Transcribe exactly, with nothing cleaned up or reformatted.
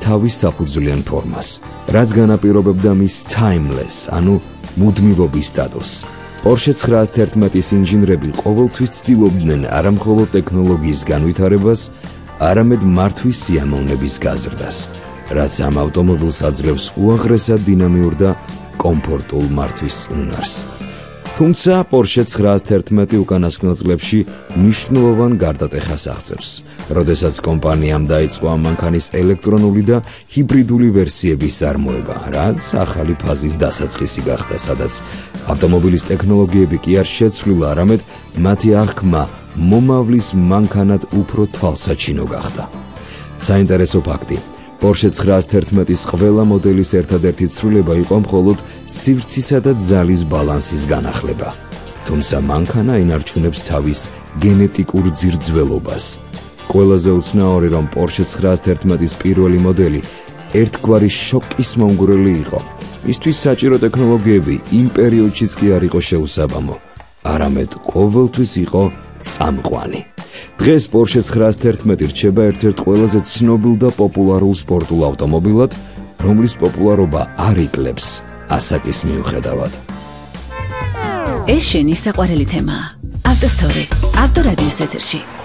თავის საფუძვლიან ფორმას, რაც განაპირობებდა მის timeless, ანუ მუდმივობის სტატუსს. Porsche ცხრაას თერთმეტის ინჟინრები ყოველთვის ცდილობდნენ არა მხოლოდ ტექნოლოგიის განვითარებას, არამედ მართვის სიამოვნების გაზრდას, რაც ამ ავტომობილს აძლევს უაღრესად დინამიურ და კომფორტულ მართვის უნარს. თუმცა Porsche ცხრაას თერთმეტი უკანასკნელ წლებში მნიშვნელოვან გარდატეხას აღწევს, როდესაც კომპანიამ დაიწყო ამ მანქანის ელექტრონული და ჰიბრიდული ვერსიების წარმოება, რაც ახალი ფაზის დასაწყისი გახდა, სადაც ავტომობილის ტექნოლოგიები კი არ შეცვლილა, არამედ მათი აღქმა მომავლის მანქანად უფრო თვალსაჩინო გახდა. საინტერესო ფაქტი: Porsche ცხრაას თერთმეტის ყველა მოდელის ერთადერთი ცვლილება იყო მხოლოდ სივრცისა და ძალის ბალანსის განახლება. თუმცა მანქანა ინარჩუნებს თავის გენეტიკურ ძირძველობას. ყველაზე უცნაური, რომ Porsche ცხრაას თერთმეტის პირველი მოდელი ერთგვარი შოკის მომგვრელი იყო. მისთვის საჭირო ტექნოლოგიები იმ პერიოდშიც კი არ იყო შეუსაბამო, არამედ ყოველთვის იყო წამყვანი. დღეს Porsche ცხრაას თერთმეტი რჩება ერთ-ერთ ყველაზე ცნობილ და პოპულარულ სპორტულ ავტომობილად, რომლის პოპულარობა არ იკლებს ასაკის მიუხედავად. ეს შენი საყვარელი თემაა. ავტოსტორი, ავტორადიოს ეთერში.